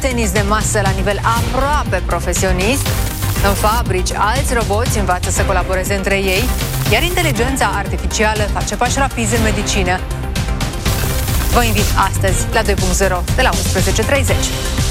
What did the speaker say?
tenis de masă la nivel aproape profesionist. În fabrici, alți roboți învață să colaboreze între ei, iar inteligența artificială face pași rapizi în medicină. Vă invit astăzi la 2.0 de la 11:30.